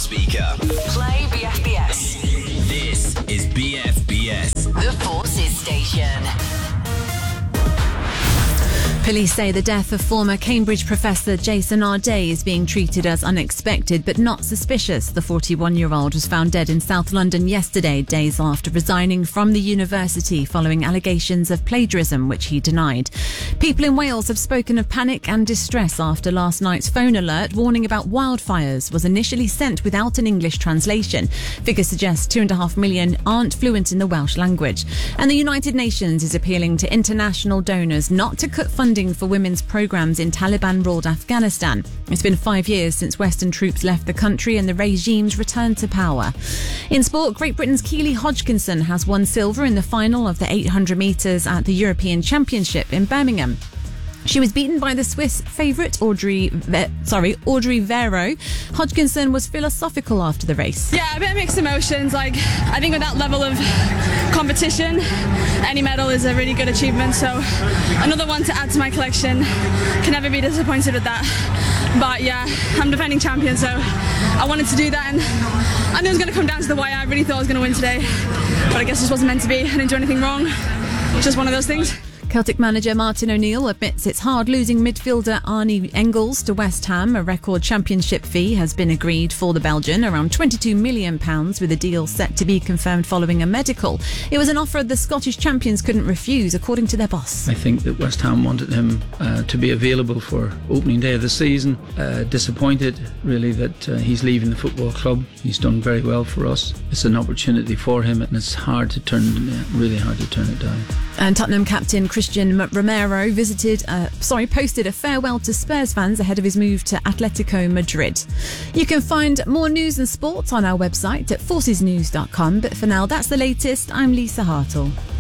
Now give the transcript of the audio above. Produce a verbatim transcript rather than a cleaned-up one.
speaker. Play B F B S. This is B F B S. The Forces Station. Police say the death of former Cambridge professor Jason Arday is being treated as unexpected but not suspicious. The forty-one-year-old was found dead in South London yesterday, days after resigning from the university following allegations of plagiarism, which he denied. People in Wales have spoken of panic and distress after last night's phone alert warning about wildfires was initially sent without an English translation. Figures suggest two and a half million aren't fluent in the Welsh language. And the United Nations is appealing to international donors not to cut funding for women's programmes in Taliban-ruled Afghanistan. It's been five years since Western troops left the country and the regime's returned to power. In sport, Great Britain's Keely Hodgkinson has won silver in the final of the eight hundred metres at the European Championship in Birmingham. She was beaten by the Swiss favourite Audrey, Ve- sorry, Audrey Vero. Hodgkinson was philosophical after the race. Yeah, a bit of mixed emotions. Like, I think with that level of competition, any medal is a really good achievement. So another one to add to my collection. Can never be disappointed with that. But yeah, I'm defending champion, so I wanted to do that, and I knew it was going to come down to the wire. I really thought I was going to win today, but I guess this wasn't meant to be. I didn't do anything wrong. Just one of those things. Celtic manager Martin O'Neill admits it's hard losing midfielder Arnie Engels to West Ham. A record championship fee has been agreed for the Belgian, around twenty-two million pounds, with a deal set to be confirmed following a medical. It was an offer the Scottish champions couldn't refuse, according to their boss. I think that West Ham wanted him uh, to be available for opening day of the season. Uh, disappointed, really, that uh, he's leaving the football club. He's done very well for us. It's an opportunity for him, and it's hard to turn, really hard to turn it down. And Tottenham captain Christian Romero visited, uh, sorry, posted a farewell to Spurs fans ahead of his move to Atletico Madrid. You can find more news and sports on our website at forces news dot com. But for now, that's the latest. I'm Lisa Hartle.